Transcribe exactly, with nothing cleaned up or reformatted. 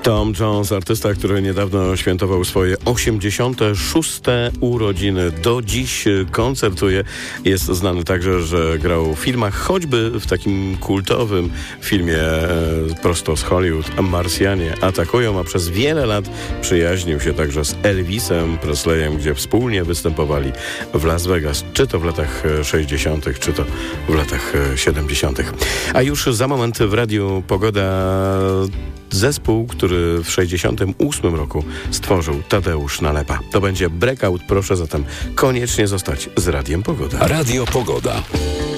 Tom Jones, artysta, który niedawno świętował swoje osiemdziesiąte szóste urodziny. Do dziś koncertuje. Jest znany także, że grał w filmach, choćby w takim kultowym filmie e, prosto z Hollywood, Marsjanie atakują, a przez wiele lat przyjaźnił się także z Elvisem Presleyem, gdzie wspólnie występowali w Las Vegas, czy to w latach sześćdziesiątych, czy to w latach siedemdziesiątych. A już za moment w Radiu Pogoda zespół, który w sześćdziesiątym ósmym roku stworzył Tadeusz Nalepa. To będzie Breakout, proszę zatem koniecznie zostać z Radiem Pogoda. Radio Pogoda.